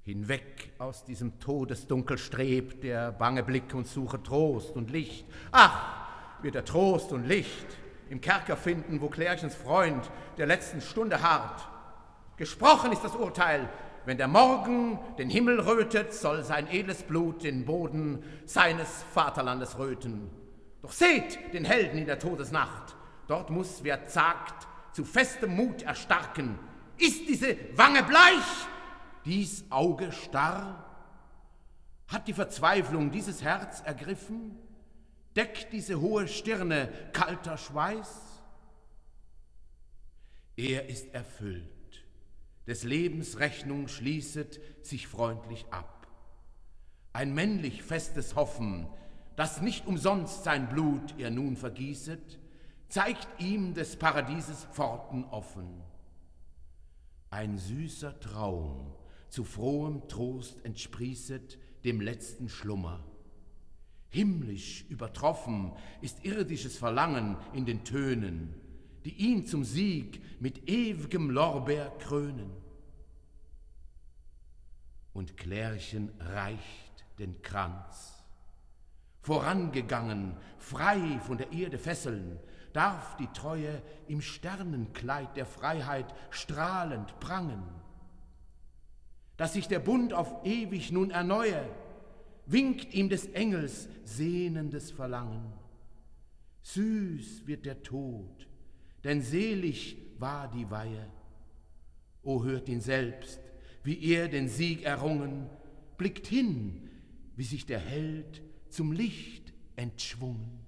Hinweg aus diesem Todesdunkel strebt der bange Blick und suche Trost und Licht. Ach, wird er Trost und Licht im Kerker finden, wo Klärchens Freund der letzten Stunde harrt. Gesprochen ist das Urteil, wenn der Morgen den Himmel rötet, soll sein edles Blut den Boden seines Vaterlandes röten. Doch seht den Helden in der Todesnacht, dort muss, wer zagt, zu festem Mut erstarken. Ist diese Wange bleich, dies Auge starr? Hat die Verzweiflung dieses Herz ergriffen? Deckt diese hohe Stirne kalter Schweiß? Er ist erfüllt, des Lebens Rechnung schließet sich freundlich ab. Ein männlich festes Hoffen, das nicht umsonst sein Blut er nun vergießet, zeigt ihm des Paradieses Pforten offen. Ein süßer Traum zu frohem Trost entsprießet dem letzten Schlummer. Himmlisch übertroffen ist irdisches Verlangen in den Tönen, die ihn zum Sieg mit ewigem Lorbeer krönen. Und Klärchen reicht den Kranz. Vorangegangen, frei von der Erde Fesseln, darf die Treue im Sternenkleid der Freiheit strahlend prangen. Dass sich der Bund auf ewig nun erneuhe, winkt ihm des Engels sehnendes Verlangen. Süß wird der Tod, denn selig war die Weihe. O hört ihn selbst, wie er den Sieg errungen, blickt hin, wie sich der Held zum Licht entschwungen.